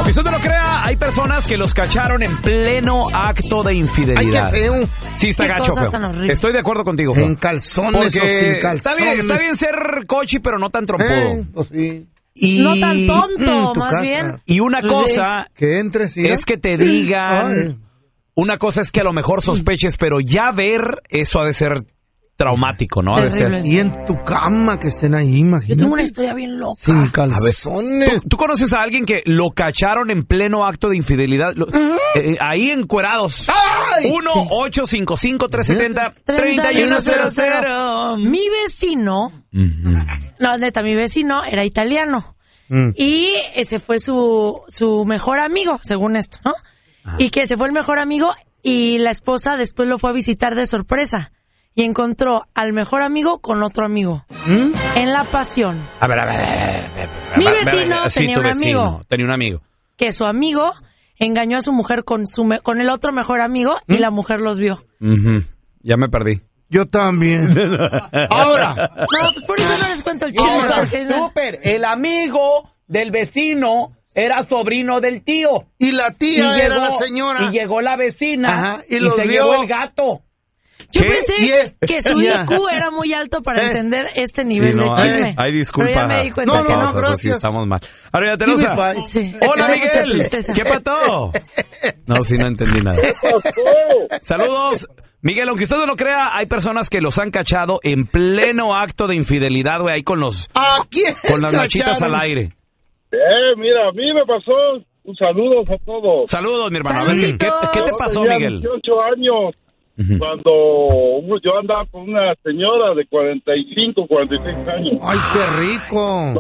Si usted no lo crea, hay personas que los cacharon en pleno acto de infidelidad. Ay, qué feo. Sí, está Qué gacho, cosas feo. tan horribles. Estoy de acuerdo contigo, feo. En calzones Porque o sin calzones. está bien ser cochi, pero no tan trompudo. Pues sí. Y, No tan tonto, tu más casa. bien. y una cosa Que entres, sí. es que te digan... Ay. Una cosa es que a lo mejor sospeches, pero ya ver eso ha de ser traumático, ¿no? Ha de ser... Terrible. Y en tu cama que estén ahí, imagínate. Yo tengo una historia bien loca. Sin calzones. ¿Tú conoces a alguien que lo cacharon en pleno acto de infidelidad? Ahí encuerados. ¡Ay! 1-855-370-3100. Mi vecino, no, neta, mi vecino era italiano. Mm. Y ese fue su mejor amigo, según esto, ¿no? Y que ese fue el mejor amigo y la esposa después lo fue a visitar de sorpresa. Y encontró al mejor amigo con otro amigo. En la pasión. A ver. Mi vecino Sí, tenía tu un vecino amigo. Tenía un amigo. Que su amigo engañó a su mujer con el otro mejor amigo y la mujer los vio. Ujú. Ya me perdí. Yo también. Ahora. No, pues por eso no les cuento el chisme. porque- Súper, el amigo del vecino era sobrino del tío. Y la tía era la señora. Y llegó la vecina. Ajá, y y los se vio. llevó el gato. Yo ¿Qué? pensé Y es- que su Ya. IQ era muy alto para entender este nivel Sí, no, de chisme. Ay, disculpa. Pero ya me di cuenta No, que no, no. no, gracias. Sí, estamos mal. Ahora ya tenemos a... Bye. Sí. Hola, Me da mucha Miguel. tristeza. ¿Qué pasó? No, sí, no entendí nada. Saludos. Miguel, aunque usted no lo crea, hay personas que los han cachado en pleno acto de infidelidad, güey, ahí con las machitas al aire. Mira, a mí me pasó. Un saludo a todos. Saludos, mi hermano. A ver, ¿qué te pasó, Tenía Miguel? 18 años cuando yo andaba con una señora de 45, 46 años. Ay, qué rico.